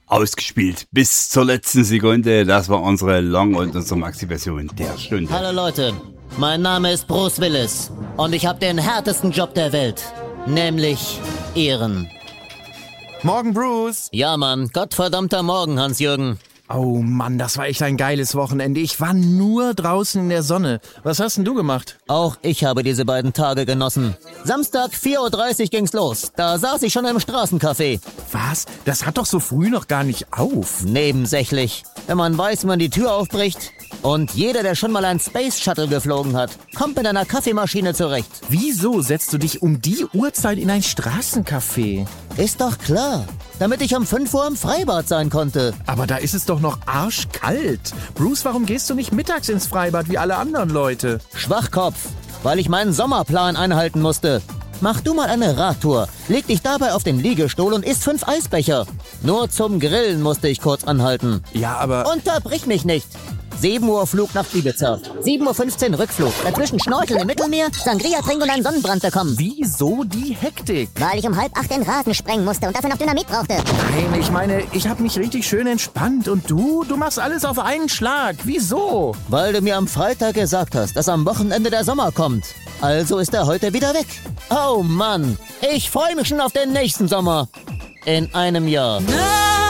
ausgespielt. Bis zur letzten Sekunde. Das war unsere Long- und unsere Maxi-Version der Stunde. Hallo Leute, mein Name ist Bruce Willis und ich habe den härtesten Job der Welt, nämlich Ehren. Morgen, Bruce. Ja, Mann, gottverdammter Morgen, Hans-Jürgen. Oh Mann, das war echt ein geiles Wochenende. Ich war nur draußen in der Sonne. Was hast denn du gemacht? Auch ich habe diese beiden Tage genossen. Samstag 4:30 Uhr ging's los. Da saß ich schon im Straßencafé. Was? Das hat doch so früh noch gar nicht auf. Nebensächlich. Wenn man weiß, wie man die Tür aufbricht. Und jeder, der schon mal ein Space Shuttle geflogen hat, kommt mit einer Kaffeemaschine zurecht. Wieso setzt du dich um die Uhrzeit in ein Straßencafé? Ist doch klar. Damit ich um 5 Uhr im Freibad sein konnte. Aber da ist es doch noch arschkalt. Bruce, warum gehst du nicht mittags ins Freibad wie alle anderen Leute? Schwachkopf, weil ich meinen Sommerplan einhalten musste. Mach du mal eine Radtour, leg dich dabei auf den Liegestuhl und isst 5 Eisbecher. Nur zum Grillen musste ich kurz anhalten. Ja, aber... Unterbrich mich nicht. 7 Uhr Flug nach Ibiza. 7:15 Uhr Rückflug. Dazwischen Schnorcheln im Mittelmeer, Sangria trinken und einen Sonnenbrand bekommen. Wieso die Hektik? Weil ich um 7:30 den Rasen sprengen musste und dafür noch Dynamit brauchte. Nein, ich meine, ich habe mich richtig schön entspannt. Und du? Du machst alles auf einen Schlag. Wieso? Weil du mir am Freitag gesagt hast, dass am Wochenende der Sommer kommt. Also ist er heute wieder weg. Oh Mann, ich freue mich schon auf den nächsten Sommer. In einem Jahr.